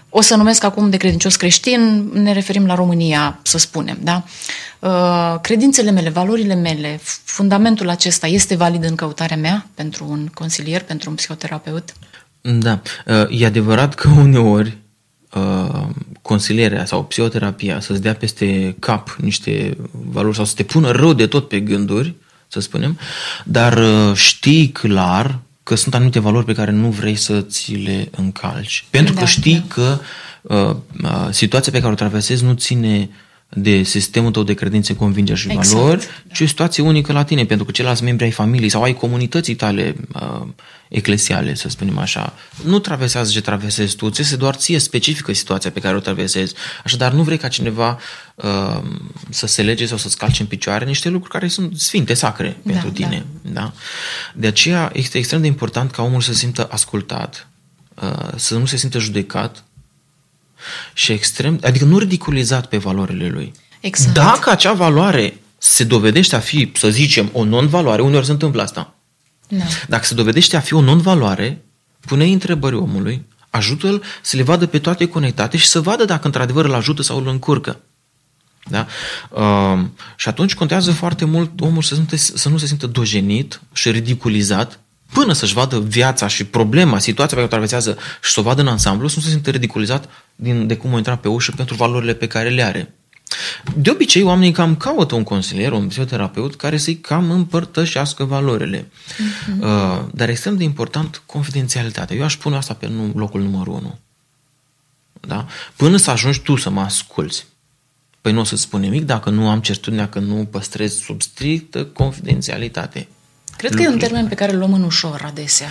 o să numesc acum de credincios creștin, ne referim la România, să spunem, da? Credințele mele, valorile mele, fundamentul acesta este valid în căutarea mea pentru un consilier, pentru un psihoterapeut? Da. E adevărat că uneori consilierea sau psihoterapia să-ți dea peste cap niște valori sau să te pună rău de tot pe gânduri, să spunem, dar știi clar că sunt anumite valori pe care nu vrei să ți le încalci. Pentru da, că știi da. că uh, uh, situația pe care o traversezi nu ține de sistemul tău de credințe, convingeri și exact, valori, da. ci o situație unică la tine, pentru că ceilalți membri ai familiei sau ai comunității tale uh, eclesiale, să spunem așa, nu traversează ce traversezi tu, ți se doar ție specifică situația pe care o traversezi. Așadar, nu vrei ca cineva uh, să se lege sau să-ți calce în picioare niște lucruri care sunt sfinte, sacre da, pentru tine. Da. Da? De aceea este extrem de important ca omul să se simtă ascultat, uh, să nu se simtă judecat, și extrem, adică nu ridiculizat pe valorile lui. Exact. Dacă acea valoare se dovedește a fi, să zicem, o non-valoare, uneori se întâmplă asta. Da. Dacă se dovedește a fi o non-valoare, pune-i întrebări omului, ajută-l să le vadă pe toate conectate și să vadă dacă într-adevăr îl ajută sau îl încurcă. Da? Uh, și atunci contează foarte mult omul să, simte, să nu se simtă dojenit și ridiculizat, până să-și vadă viața și problema, situația pe care o traversează și să o vadă în ansamblu, să nu se simtă ridiculizat din, de cum o intra pe ușă pentru valorile pe care le are. De obicei, oamenii cam caută un consilier, un psihoterapeut care să-i cam împărtășească valorile. Uh-huh. Uh, dar extrem de important, confidențialitatea. Eu aș pune asta pe locul numărul unu. Da? Până să ajungi tu să mă asculți. Păi nu o să-ți spun nimic dacă nu am certitudinea că nu păstrez sub strictă confidențialitate. Cred că e un termen pe care îl luăm în ușor adesea.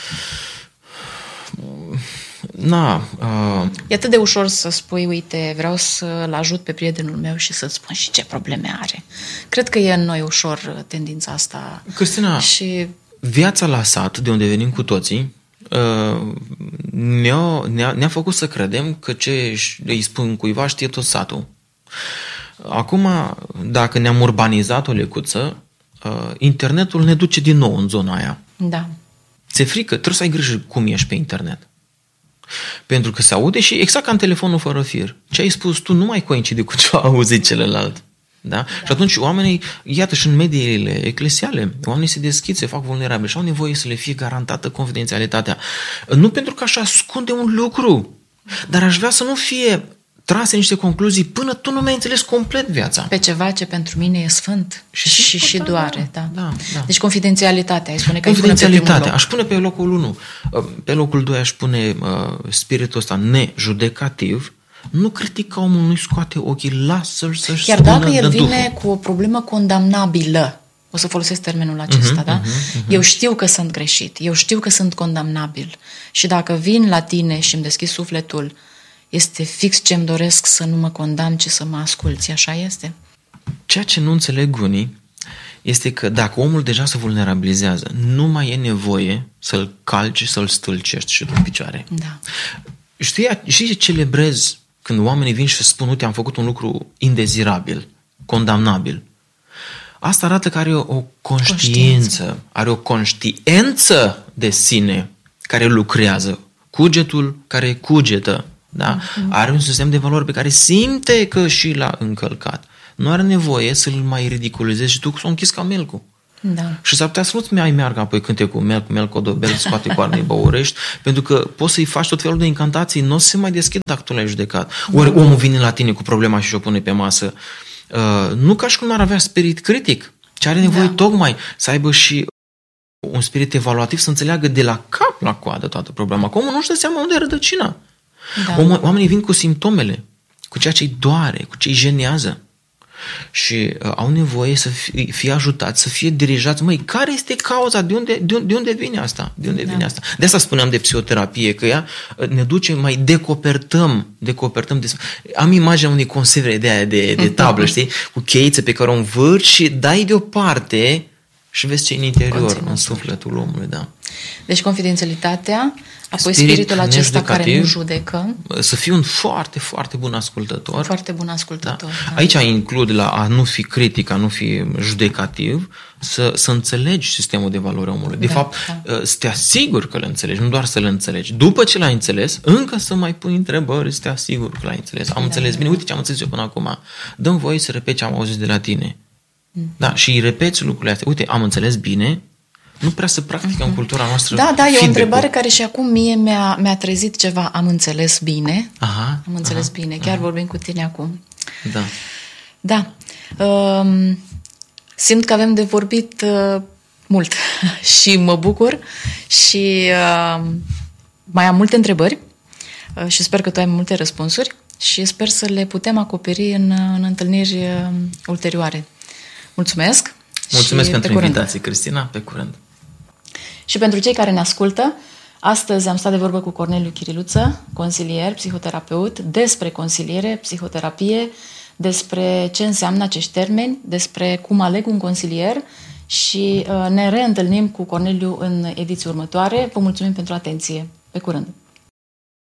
Na, uh... E atât de ușor să spui, uite, vreau să-l ajut pe prietenul meu și să-ți spun și ce probleme are. Cred că e în noi ușor tendința asta. Cristina, și viața la sat, de unde venim cu toții, uh, ne-a, ne-a, ne-a făcut să credem că ce îi spun cuiva știe tot satul. Acum, dacă ne-am urbanizat o lecuță, internetul ne duce din nou în zona aia. Da. Ți-e frică, trebuie să ai grijă cum ești pe internet. Pentru că se aude și exact ca în telefonul fără fir. Ce ai spus tu nu mai coincide cu ce a auzit celălalt. Da? Da. Și atunci oamenii, iată și în mediile eclesiale, oamenii se deschid, se fac vulnerabili și au nevoie să le fie garantată confidențialitatea. Nu pentru că aș ascunde un lucru, dar aș vrea să nu fie trase niște concluzii până tu nu mi-ai înțeles complet viața. Pe ceva ce pentru mine e sfânt și, și, și doare. Da. Da, da. Deci confidențialitatea, ai spune că confidențialitatea, aș pune pe locul unu. Pe locul doi aș pune uh, spiritul ăsta nejudecativ. Nu critica omul, nu-i scoate ochii, lasă-l să-și Chiar spună dacă el de vine Duhul. cu o problemă condamnabilă, o să folosesc termenul acesta, uh-huh, da? Uh-huh, uh-huh. Eu știu că sunt greșit, eu știu că sunt condamnabil și dacă vin la tine și îmi deschid sufletul, este fix ce-mi doresc să nu mă condamn, ci să mă asculți. Așa este? Ceea ce nu înțeleg unii este că dacă omul deja se vulnerabilizează, nu mai e nevoie să-l calci, să-l stâlcești și în picioare. Da. Știi, știi ce celebrez când oamenii vin și spun, uite, am făcut un lucru indezirabil, condamnabil. Asta arată că are o conștiință, conștiință. are o conștiință de sine care lucrează. Cugetul care cugetă. Da? Mm-hmm. Are un sistem de valori pe care simte că și l-a încălcat. Nu are nevoie să-l mai ridiculizezi și tu să o închizi ca melcul. Da. Și s-ar putea să nu-ți mai meargă apoi cânte cu melc, melc, odobel, scoate coarne, băurești, pentru că poți să-i faci tot felul de incantații, nu o să se mai deschid dacă tu l-ai judecat. Ori da. Omul vine la tine cu problema și o pune pe masă. Uh, nu ca și cum ar avea spirit critic, ci are nevoie da. tocmai să aibă și un spirit evaluativ, să înțeleagă de la cap la coadă toată problema. Că omul nu-și dă seama unde e rădăcina. Da. Oamenii vin cu simptomele, cu ceea ce îi doare, cu ce îi jenează și uh, au nevoie să fie, fie ajutați, să fie dirijați. Măi, care este cauza? De unde, de, de unde vine asta? De unde da. vine asta? De asta spuneam de psihoterapie, că ea ne duce, mai decopertăm, decopertăm. Des... Am imaginea unei conserve de aia de, de tablă, știi? Cu cheiță pe care o învârți și dai deoparte și vezi ce în interior, în sufletul omului, da. Deci confidențialitatea, apoi Spirit spiritul acesta care nejudecativ, nu judecă. Să fii un foarte, foarte bun ascultător. Foarte bun ascultător. Da. Da. Aici includ la a nu fi critic, a nu fi judecativ, să, să înțelegi sistemul de valori omului. De Da, fapt, da. să te asiguri că îl înțelegi, nu doar să-l înțelegi. După ce l-ai înțeles, încă să mai pui întrebări, să te asiguri că l-ai înțeles. Am Da, înțeles da, bine, da. uite ce am înțeles eu până acum. Dă-mi voie să repet ce am auzit de la tine. Mm. Da, și îi repeți lucrurile astea. Uite, am înțeles bine. Nu prea se practică mm-hmm. în cultura noastră. Da, da, e o feedback-ul. întrebare care și acum mie mi-a, mi-a trezit ceva. Am înțeles bine? Aha, Am înțeles aha, bine. Chiar aha. vorbim cu tine acum. Da. Da. Um, simt că avem de vorbit uh, mult și mă bucur și uh, mai am multe întrebări uh, și sper că tu ai multe răspunsuri și sper să le putem acoperi în, în întâlniri uh, ulterioare. Mulțumesc! Mulțumesc și pentru pe curând. invitație, Cristina. Pe curând. Și pentru cei care ne ascultă, astăzi am stat de vorbă cu Corneliu Chiriluță, consilier, psihoterapeut, despre consiliere, psihoterapie, despre ce înseamnă acești termeni, despre cum aleg un consilier și uh, ne reîntâlnim cu Corneliu în ediții următoare. Vă mulțumim pentru atenție. Pe curând!